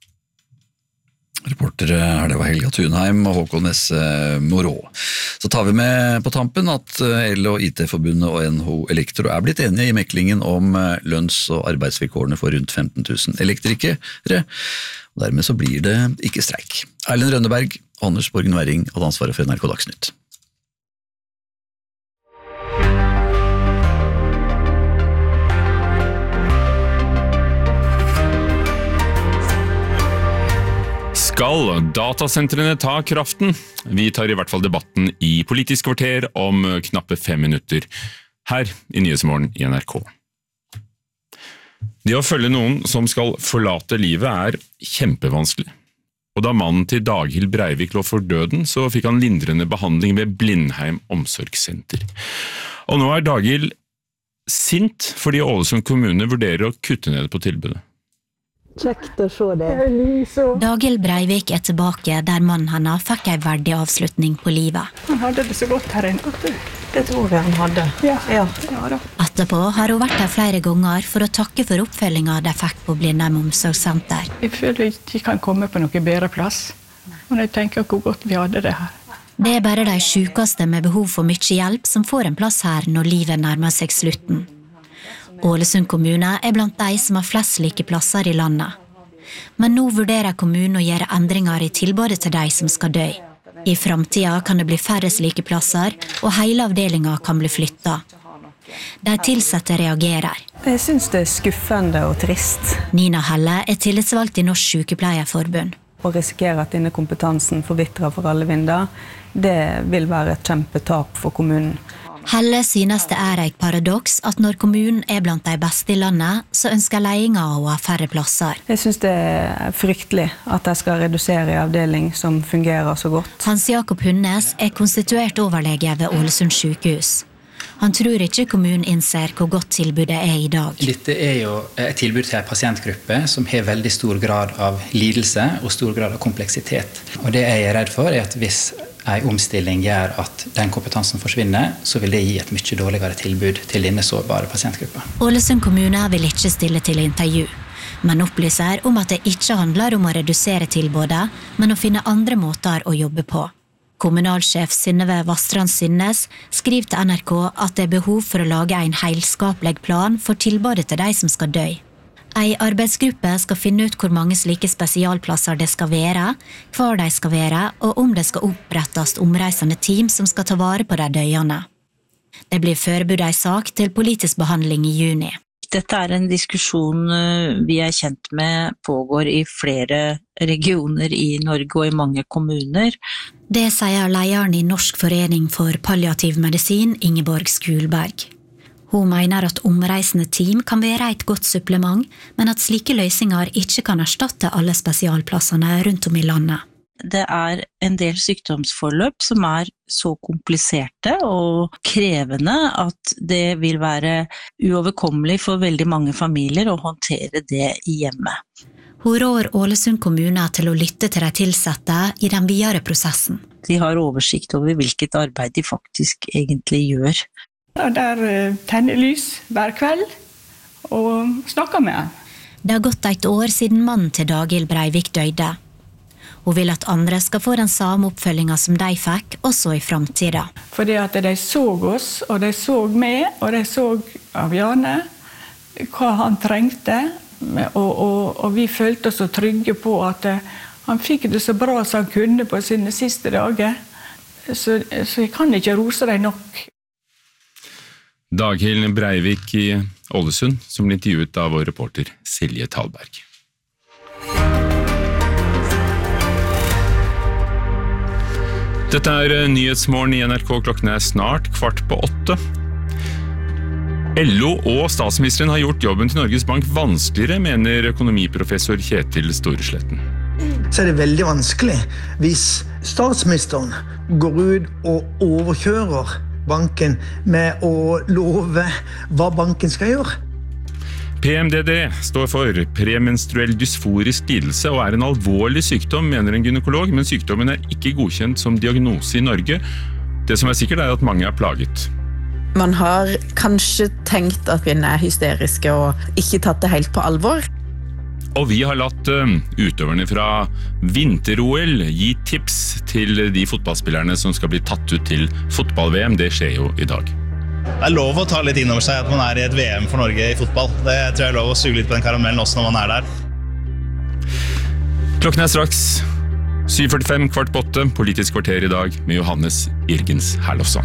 Reportere det var Helga Thunheim og Håkon S. Morå. Så tar vi med på tampen at EL og IT-forbundet og NHO Elektro blitt enige i meklingen om lønns- og arbeidsvilkårene for rundt 15 000 elektrikere, og dermed så blir det ikke streik. Erlend Rønneberg og Anders Borgen Werring hadde ansvaret for NRK Dagsnytt. Skal datasentrene ta kraften? Vi tar i hvert fall debatten i Politisk kvarter om knappe 5 minutter, her i Nyhetsmorgen i NRK. Det å følge noen som skal forlate livet kjempevanskelig. Og da mannen til Daghild Breivik lå for døden, så fikk han lindrende behandling ved Blindheim omsorgssenter. Og nå Daghild sint fordi Ålesund kommune vurderer å kutte ned på tilbudet. Kjekt å se det. Daghild Breivik tilbake der mannen hennes fikk en verdig avslutning på livet. Han hadde det så godt her inne. Det tror jeg han hadde. Ja da. Etterpå har hun vært der flere ganger for å takke for oppfølgingen de fikk på Blindheim omsorgssenter. Jeg føler ikke kan komme på noen bedre plass. Og jeg tenker hvor godt vi hadde det her. Det bare de sykeste med behov for mye hjelp som får en plass her når livet nærmer seg slutten. Ålesund kommune blant de som har flest slike plasser i landet. Men nå vurderer kommunen å gjøre endringer i tilbudet til de som skal dø. I fremtiden kan det bli færre slike plasser, og hele avdelingen kan bli flyttet. De tilsatte reagerer. Jeg synes det skuffende og trist. Nina Helle tillitsvalgt i Norsk Sykepleierforbund. Å risikere at denne kompetansen forvitrer for alle vinder, det vil være et kjempetap for kommunen. Helle synes det et paradoks at når kommunen blant de beste i landet, så ønsker ledelsen å ha færre plasser. Jeg synes det fryktelig at de skal redusere en avdeling som fungerer så godt. Hans Jakob Hunnes konstituert overlege ved Ålesund sykehus. Han tror ikke kommunen innser hvor godt tilbudet i dag. Dette jo et tilbud til en pasientgruppe som har veldig stor grad av lidelse og stor grad av kompleksitet. Og det jeg redd for at hvis en omstilling gjør at den kompetansen forsvinner, så vil det gi et mye dårligere tilbud til denne sårbare pasientgruppa. Ålesund kommune vil ikke stille til intervju, men opplyser om at det ikke handler om å redusere tilbudet, men å finne andre måter å jobbe på. Kommunalsjef Synnøve Vastrand Synnes skriver til NRK at det behov for å lage en helskapelig plan for tilbudet til de som skal dø. En arbeidsgruppe skal finne ut hvor mange slike spesialplasser det skal være, hvor de skal være, og om det skal opprettes omreisende team som skal ta vare på de døende. Det blir forberedt en sak til politisk behandling i juni. Dette en diskusjon vi kjent med pågår i flere regioner i Norge og i mange kommuner. Det sier lederen i Norsk forening for palliativ medisin, Ingeborg Skulberg. Hun mener at omreisende team kan være et godt supplement, men at slike løsninger ikke kan erstatte alle spesialplassene rundt om i landet. Det en del sykdomsforløp som så kompliserte og krevende at det vil være uoverkommelig for veldig mange familier å håndtere det i hjemmet. Hun rår Ålesund kommune til å lytte til de tilsatte i den videre prosessen. De har oversikt over hvilket arbeid de faktisk egentlig gjør. Der tenner lys hver kveld og snakker med han. Det har gått et år siden mannen til Daghild Breivik døde. Hun vil at andre skal få den samme oppfølgingen som de fikk, også i fremtiden. Fordi at de så oss, og de så meg, og de så av Jane, hva han trengte, og vi følte oss så trygge på at han fikk det så bra som han kunne på sine siste dager. Så jeg kan ikke rose dem nok. Daghild Breivik i Ålesund, som ble intervjuet av vår reporter Silje Talberg. Dette Nyhetsmorgen i NRK, klokken snart 7:15. LO og statsministeren har gjort jobben til Norges Bank vanskeligere, mener økonomiprofessor Kjetil Storesletten. Så det veldig vanskelig hvis statsministeren går ut og overkjører banken med å love hva banken skal gjøre. PMDD står for premenstruell dysforisk lidelse og en alvorlig sykdom, mener en gynekolog, men sykdommen ikke godkjent som diagnose i Norge. Det som sikkert at mange plaget. Man har kanskje tenkt at kvinner hysteriske og ikke tatt det helt på alvor. Og vi har latt utøverne fra vinter-OL gi tips til de fotballspillerne som skal bli tatt ut til fotball-VM. Det skjer jo i dag. Det lov å ta litt inn over seg at man i et VM for Norge i fotball. Det tror jeg lov å suge litt på den karamellen også når man der. Klokken straks 7:45, 7:15, Politisk kvarter i dag med Johannes Irgens Herlofsson.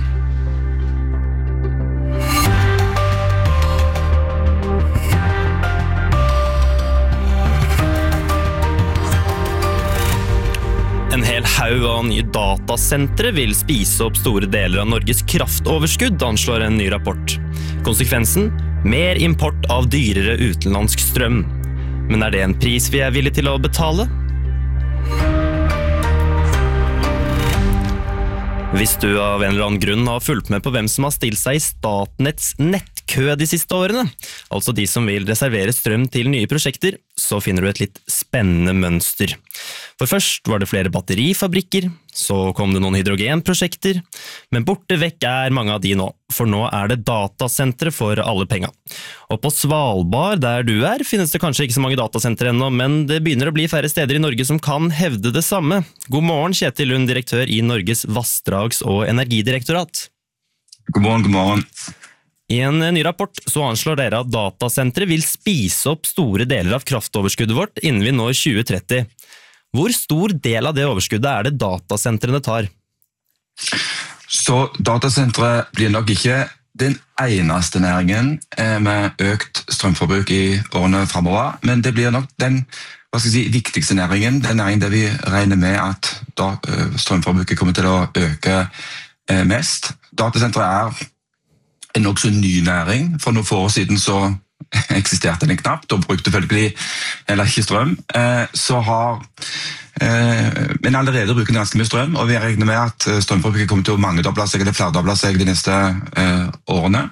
haug av nye datasentre vil spise opp store deler av Norges kraftoverskudd, anslår en ny rapport. Konsekvensen? Mer import av dyrere utenlandsk strøm. Men er det en pris vi er villige til å betale? Hvis du av en eller annen grunn har fulgt med på hvem som har stilt seg i Statnetts nettkø de siste årene, altså de som vil reservere strøm til nye prosjekter, så finner du et litt spennende mønster. For først var det flere batterifabrikker, så kom det noen hydrogenprosjekter, men borte vekk er mange av de nå, for nå er det datasentre for alle penga. Og på Svalbard, der du er, finnes det kanskje ikke så mange datasentre ennå, men det begynner å bli færre steder i Norge som kan hevde det samme. God morgen, Kjetil Lund, direktør i Norges Vassdrags- og Energidirektorat. God morgen. I en ny rapport så anslår dere at datasentre vil spise opp store deler av kraftoverskuddet vårt innen vi når 2030. Hvor stor del av det overskuddet er det datasentrene tar? Så datasentre blir nok ikke den eneste næringen med økt strømforbruk i årene fremover, men det blir nok den viktigste næringen, den næringen der vi regner med at strømforbruket kommer til å øke mest. Datasentre er en nok så ny næring. For noen få år siden så eksisterte den knapt, og brukte følgelig eller ikke strøm. Men allerede bruker den ganske mye strøm, og vi regner med at strømforbruket kommer til å mangedoble seg eller flerdoble seg de neste årene.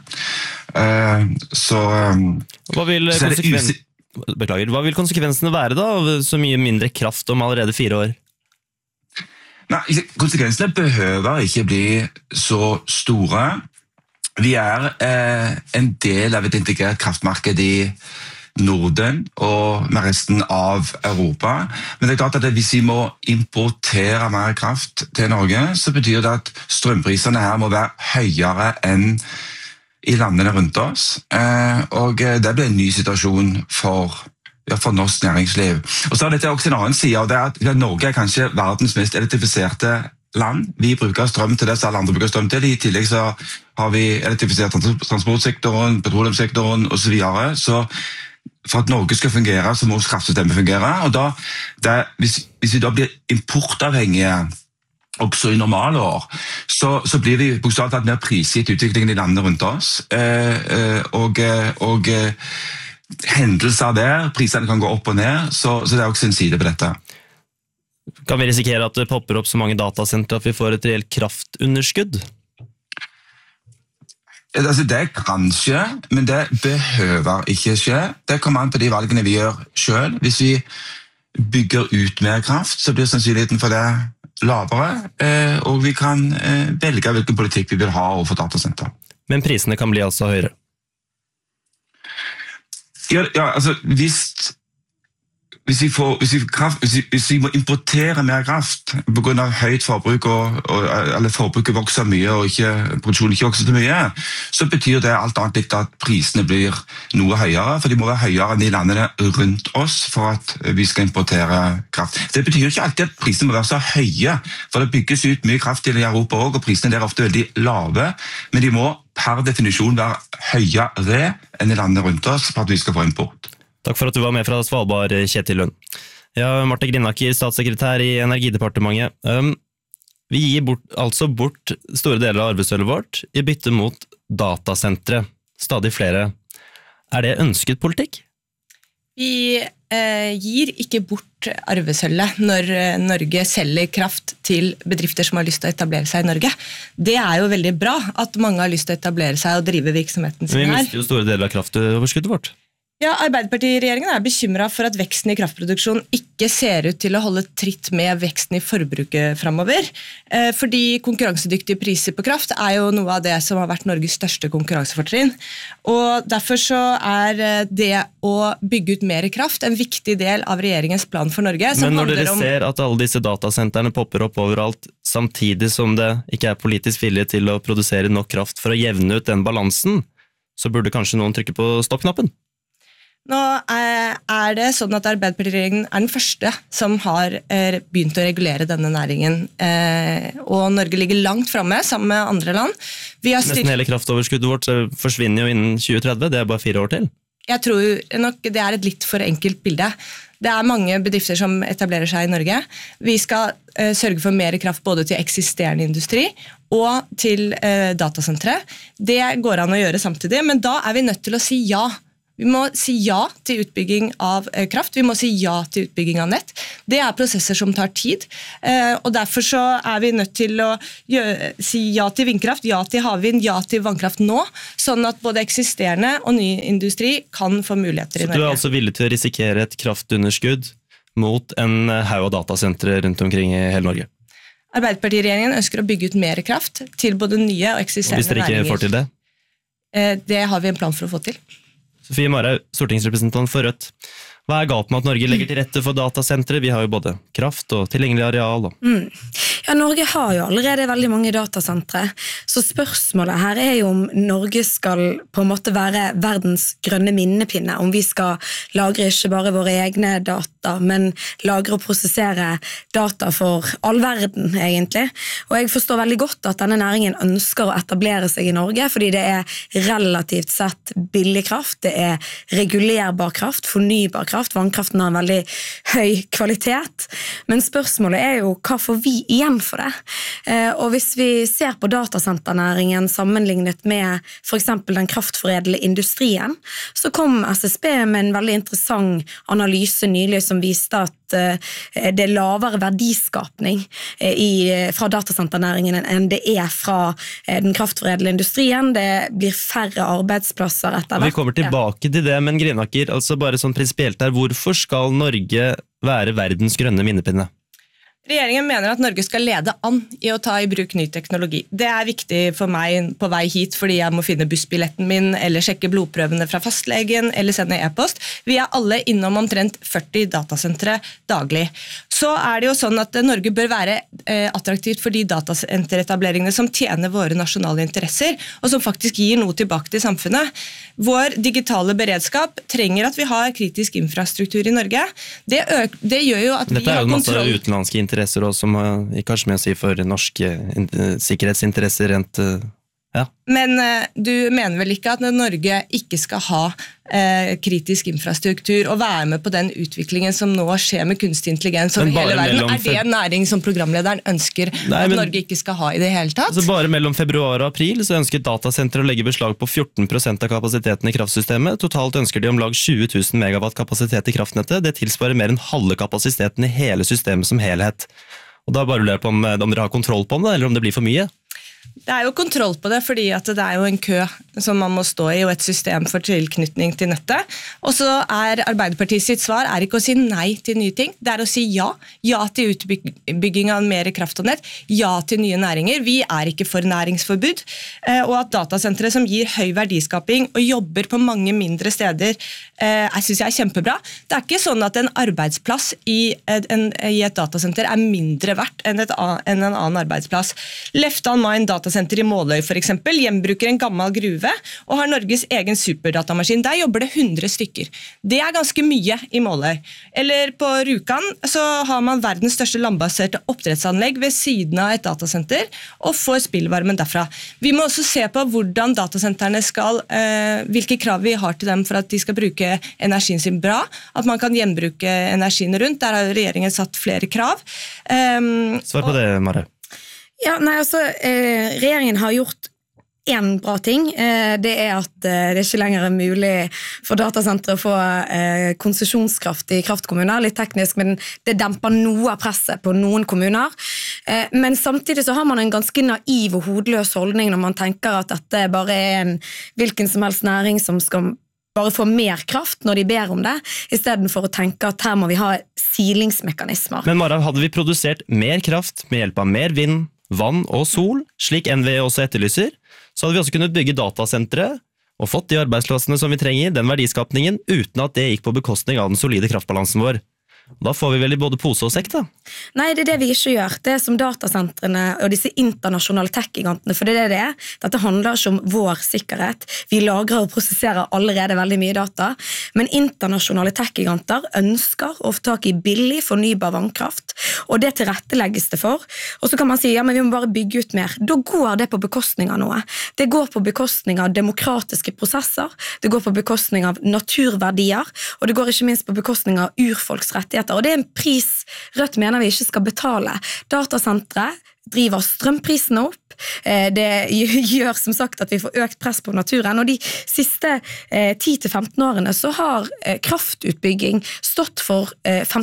Hva vil konsekvensene være da, av så mye mindre kraft om allerede 4 år? Nei, konsekvensene behøver ikke bli så store. Vi er en del av et integrert kraftmarked i Norden og med resten av Europa. Men det er klart at hvis vi må importere mer kraft til Norge, så betyr det at strømprisene her må være høyere enn i landene rundt oss. Og det blir en ny situasjon for norsk næringsliv. Og så er dette også en annen side av det at Norge er kanskje verdens mest elektrifiserte land. Vi bruker strøm til det som alle andre bruker strøm til. I tillegg så har vi elektrifisert transportsektoren, petroleumssektoren og så videre. Så for at Norge skal fungere, så må kraftsystemet fungere. Og hvis vi da blir importavhengige også i normale år, så blir vi bokstavelig talt mer prisgitt utviklingen i landene rundt oss. Og hendelser der, prisene kan gå opp og ned, så det er også en side på dette. Kan vi risikere at det popper opp så mange datasentre at vi får et reelt kraftunderskudd? Det kan skje, men det behøver ikke skje. Det kommer an på de valgene vi gjør selv. Hvis vi bygger ut mer kraft, så blir sannsynligheten for det lavere, og vi kan velge hvilken politikk vi vil ha overfor datasenter. Men prisene kan bli altså høyere? Hvis vi må importere mer kraft på grunn av høyt forbruk, eller forbruket vokser mye og produksjonen ikke vokser så mye, så betyr det alt annet likt at prisene blir noe høyere, for de må være høyere enn i landene rundt oss for at vi skal importere kraft. Det betyr ikke alltid at prisene må være så høye, for det bygges ut mye kraft i Europa også, og prisene der er ofte veldig lave, men de må per definisjon være høyere enn i landene rundt oss for at vi skal få import. Takk for at du var med fra Svalbard, Kjetil Lund. Ja, Marte Grindaker, statssekretær i Energidepartementet. Vi gir bort store deler av arvesølvet vårt i bytte mot datasentre. Stadig flere. Er det ønsket politikk? Vi gir ikke bort arvesølvet når Norge selger kraft til bedrifter som har lyst til å etablere seg i Norge. Det er jo veldig bra at mange har lyst til å etablere seg og drive virksomheten sin her. Vi mister jo store deler av kraftoverskuddet vårt. Ja, Arbeiderpartiet-regjeringen er bekymret for at veksten i kraftproduksjon ikke ser ut til å holde tritt med veksten i forbruket fremover, fordi konkurransedyktige priser på kraft er jo noe av det som har vært Norges største konkurransefortrinn. Og derfor så er det å bygge ut mer kraft en viktig del av regjeringens plan for Norge. Men når dere ser at alle disse datasentrene popper opp overalt, samtidig som det ikke er politisk vilje til å produsere nok kraft for å jevne ut den balansen, så burde kanskje noen trykke på stoppknappen? Nå er det sånn at Arbeiderpartiet-regjeringen er den første som har begynt å regulere denne næringen, og Norge ligger langt fremme sammen med andre land. Nesten hele kraftoverskuddet vårt forsvinner jo innen 2030, det er bare 4 år til. Jeg tror nok det et litt for enkelt bilde. Det mange bedrifter som etablerer seg i Norge. Vi skal sørge for mer kraft både til eksisterende industri og til datasentre. Det går an å gjøre samtidig, men da vi nødt til å si ja. Vi må si ja til utbygging av kraft, vi må si ja til utbygging av nett. Det prosesser som tar tid, og derfor så vi nødt til å si ja til vindkraft, ja til havvind, ja til vannkraft nå, sånn at både eksisterende og ny industri kan få muligheter i Norge. Så du altså villig til å risikere et kraftunderskudd mot en haug av datasentre rundt omkring i hele Norge? Arbeiderpartiregjeringen ønsker å bygge ut mer kraft til både nye og eksisterende næringer. Og hvis dere ikke får til det? Det har vi en plan for å få til. Sofie Marhaug, stortingsrepresentant for Rødt. Hva galt med at Norge legger til rette for datasentre? Vi har jo både kraft og tilgjengelig areal. Ja, Norge har jo allerede veldig mange datasentre, så spørsmålet her jo om Norge skal på en måte være verdens grønne minnepinne, om vi skal lagre ikke bare våre egne data, men lagre og prosessere data for all verden, egentlig. Og jeg forstår veldig godt at denne næringen ønsker å etablere seg i Norge, fordi det relativt sett billig kraft, det regulerbar kraft, fornybar kraft, vannkraften har en veldig høy kvalitet, men spørsmålet jo hva får vi igjen for det? Og hvis vi ser på datasenternæringen sammenlignet med for eksempel den kraftforedlende industrien, så kom SSB med en veldig interessant analyse nylig som viste at det lavere verdiskapning fra datasenternæringen enn det fra den kraftforedlende industrien. Det blir færre arbeidsplasser etter hvert. Vi kommer tilbake til det, men Grinaker, altså bare sånn prinsipielt her, hvorfor skal Norge være verdens grønne minnepinne? Regjeringen mener at Norge skal lede an i å ta i bruk ny teknologi. Det viktig for meg på vei hit, fordi jeg må finne bussbilletten min, eller sjekke blodprøvene fra fastlegen, eller sende e-post. Vi alle innom omtrent 40 datasentre daglig. Så det jo sånn at Norge bør være attraktivt for de datasenteretableringene som tjener våre nasjonale interesser, og som faktisk gir noe tilbake til samfunnet. Vår digitale beredskap trenger at vi har kritisk infrastruktur i Norge. Det gjør jo at vi har kontroll. Dette jo masse utenlandske interesser også, som ikke har så mye å si for norske sikkerhetsinteresser rent, ja. Men du mener vel ikke at Norge ikke skal ha kritisk infrastruktur og være med på den utviklingen som nå skjer med kunstig intelligens over hele verden? Det en næring som programlederen ønsker at Norge ikke skal ha i det hele tatt? Altså bare mellom februar og april så ønsker datasentre å legge beslag på 14% av kapasiteten i kraftsystemet. Totalt ønsker de om lag 20 000 megawatt kapasitet i kraftnettet. Det tilsvarer mer enn halve kapasiteten i hele systemet som helhet. Og da bare lurer jeg på om dere har kontroll på det, eller om det blir for mye? Det jo kontroll på det, fordi at det jo en kø som man må stå i, og et system for tilknytning til nettet. Og så Arbeiderpartiet sitt svar ikke å si nei til nye ting, det å si ja. Ja til utbygging av mer kraft og nett, ja til nye næringer. Vi ikke for næringsforbud, og at datasentre som gir høy verdiskaping og jobber på mange mindre steder, jeg synes jeg kjempebra. Det ikke sånn at en arbeidsplass i et datasenter mindre verdt enn en annen arbeidsplass. Left on Mind datasenter i Måløy for eksempel, gjenbruker en gammel gruve og har Norges egen superdatamaskin. Der jobber det 100 stykker. Det ganske mye i Måløy. Eller på Rjukan så har man verdens største landbaserte oppdrettsanlegg ved siden av et datasenter og får spillvarmen derfra. Vi må også se på hvordan datasentrene hvilke krav vi har til dem for at de skal bruke energien sin bra, at man kan gjenbruke energien rundt. Der har regjeringen satt flere krav. Svar på det, Marhaug. Ja, regjeringen har gjort en bra ting. Det at det ikke lenger mulig for datasentre å få konsesjonskraft i kraftkommuner. Litt teknisk, men det demper noe av presset på noen kommuner. Men samtidig så har man en ganske naiv og hodeløs holdning når man tenker at dette bare en hvilken som helst næring som skal bare få mer kraft når de ber om det, I stedet for å tenke at her må vi ha silingsmekanismer. Men Marhaug, hadde vi produsert mer kraft med hjelp av mer vind, vann og sol, slik NVE også etterlyser, så hadde vi også kunnet bygge datasentre og fått de arbeidsplassene som vi trenger, den verdiskapningen, uten at det gikk på bekostning av den solide kraftbalansen vår. Da får vi vel I både pose og sekk da? Nei, det det vi ikke gjør. Det som datasentrene og disse internasjonale tech-gigantene, for det det Dette handler ikke om vår sikkerhet. Vi lagrer og prosesserer allerede veldig mye data, men internasjonale tech-giganter ønsker å få tak I billig fornybar vannkraft, kraft, og det tilrettelegges det for. Og så kan man si, ja, men vi må bare bygge ut mer. Da går det på bekostning av noe. Det går på bekostning av demokratiske prosesser, det går på bekostning av naturverdier, og det går ikke minst på bekostning av urfolks rettigheter. Og det er en pris Rødt mener vi ikke skal betale. Datasentre driver strømprisene opp, det gjør som sagt at vi får økt press på naturen, og de siste 10-15 årene så har kraftutbygging stått for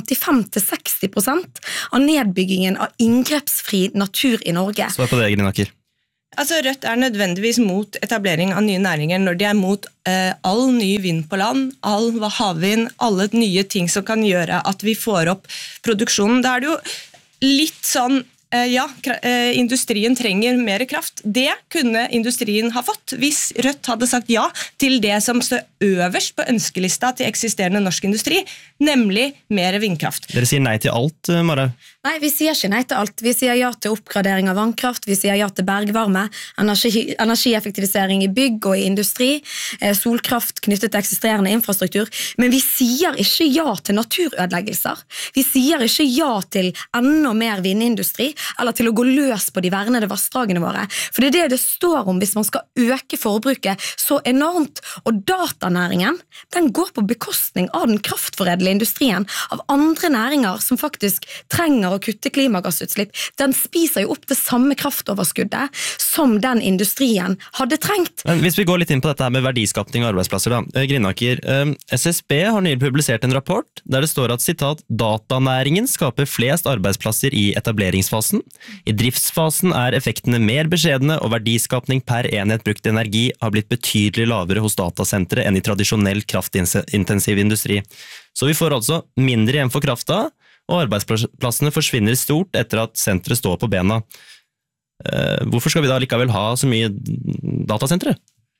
55-60% av nedbyggingen av inngrepsfri natur i Norge. Svar på det, Grinaker. Altså, Rødt er nødvendigvis mot etablering av nye næringer når de er mot all ny vind på land, all havvind, alle nye ting som kan gjøre at vi får opp produksjonen. Da er det jo litt sånn industrien trenger mer kraft. Det kunne industrien ha fått hvis Rødt hadde sagt ja til det som står øverst på ønskelista til eksisterende norsk industri, nemlig mer vindkraft. Dere sier nei til alt, Mara? Nei, vi sier ikke nei til alt. Vi sier ja til oppgradering av vannkraft, vi sier ja til bergvarme, energieffektivisering i bygg og i industri, solkraft knyttet til eksisterende infrastruktur, men vi sier ikke ja til naturødeleggelser. Vi sier ikke ja til enda mer vindindustri, eller til å gå løs på de vernede vassdragene våre. For det er det det står om hvis man skal øke forbruket så enormt. Og datanæringen, den går på bekostning av den kraftforedlende industrien, av andre næringer som faktisk trenger å kutte klimagassutslipp. Den spiser jo opp det samme kraftoverskuddet som den industrien hadde trengt. Men hvis vi går litt inn på dette her med verdiskapning og arbeidsplasser da. Grinaker, SSB har nylig publisert en rapport der det står at, sitat, datanæringen skaper flest arbeidsplasser i etableringsfasen. I driftsfasen er effektene mer beskjedne, og verdiskapning per enhet brukt energi har blitt betydelig lavere hos datasentre enn i tradisjonell kraftintensiv industri. Så vi får altså mindre igjen for krafta, og arbeidsplassene forsvinner stort etter at senteret står på bena. Hvorfor skal vi da likevel ha så mye datasentre?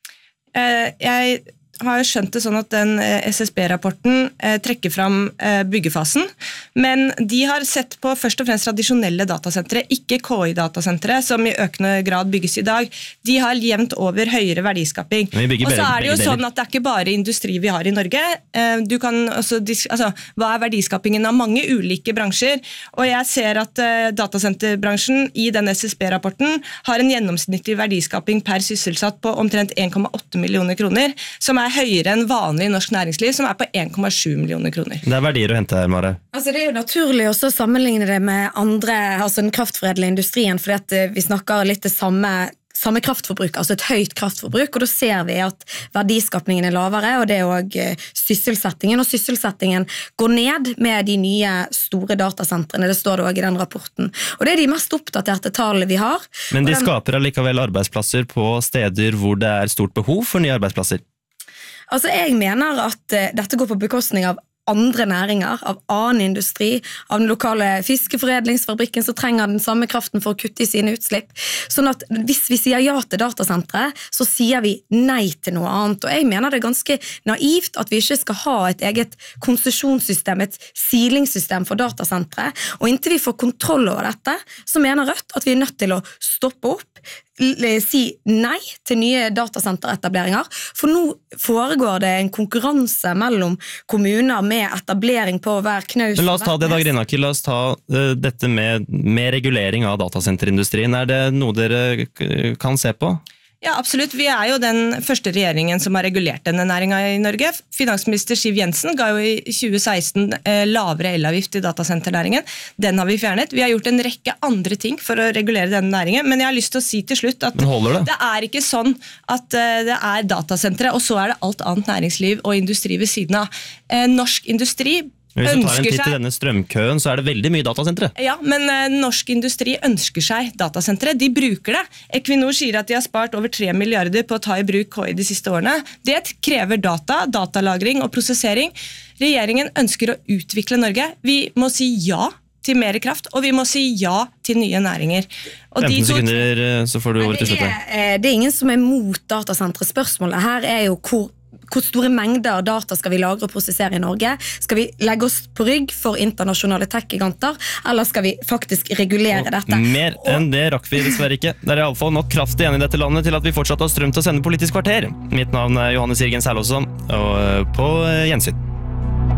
Jeg har skjønt det sånn at den SSB-rapporten trekker fram byggefasen, men de har sett på først og fremst tradisjonelle datasentre, ikke KI-datasentre, som i økende grad bygges i dag. De har jevnt over høyere verdiskaping. Og så er det jo sånn at det er ikke bare industri vi har i Norge. Du kan også, hva er verdiskapingen av mange ulike bransjer? Og jeg ser at datasenterbransjen i den SSB-rapporten har en gjennomsnittlig verdiskaping per sysselsatt på omtrent 1,8 millioner kroner, som er høyere enn vanlig norsk næringsliv, som er på 1,7 millioner kroner. Det er verdier å hente her, Mare. Altså, det er jo naturlig også å sammenligne det med andre, altså den kraftforedlende industrien, fordi at vi snakker litt det samme kraftforbruk, altså et høyt kraftforbruk, og da ser vi at verdiskapningen er lavere, og det er også sysselsettingen går ned med de nye store datasentrene, det står det også i den rapporten. Og det er de mest oppdaterte tallene vi har. Men de skaper allikevel arbeidsplasser på steder hvor det er stort behov for nye arbeidsplasser. Altså, jeg mener at dette går på bekostning av andre næringer, av annen industri, av den lokale fiskeforedlingsfabrikken som trenger den samme kraften for å kutte i sine utslipp. Sånn at hvis vi sier ja til datasentre, så sier vi nei til noe annet. Og jeg mener det er ganske naivt at vi ikke skal ha et eget konsesjonssystem, et silingssystem for datasentre. Og inntil vi får kontroll over dette, så mener Rødt at vi er nødt til å stoppe opp, si nei til nye datasenteretableringer, for nå foregår det en konkurranse mellom kommuner med etablering på hver knaus. Men la oss ta det da, Grinaker, la oss ta dette med regulering av datasenterindustrien. Er det noe dere kan se på? Ja, absolutt. Vi er jo den første regjeringen som har regulert denne næringen i Norge. Finansminister Siv Jensen ga jo i 2016 lavere elavgift i datasenternæringen. Den har vi fjernet. Vi har gjort en rekke andre ting for å regulere denne næringen, men jeg har lyst til å si til slutt at det er ikke sånn at det er datasentre, og så er det alt annet næringsliv og industri ved siden av. Norsk industri Hvis du tar en titt i denne strømkøen, så er det veldig mye datasentre. Ja, men norsk industri ønsker seg datasentre. De bruker det. Equinor sier at de har spart over 3 milliarder på å ta i bruk KI de siste årene. Det krever datalagring og prosessering. Regjeringen ønsker å utvikle Norge. Vi må si ja til mer kraft, og vi må si ja til nye næringer. Og 15 sekunder, så får du ordet til slutt. Det er ingen som er mot datasentre. Spørsmålet her er jo hvor store mengder data skal vi lagre og prosessere i Norge? Skal vi legge oss på rygg for internasjonale tech-giganter, eller skal vi faktisk regulere dette? Mer enn det rakk vi dessverre ikke. Det er i alle fall nok kraft igjen i dette landet til at vi fortsatt har strøm til å sende Politisk kvarter. Mitt navn er Johannes Jørgen Særlåsson, og på gjensyn.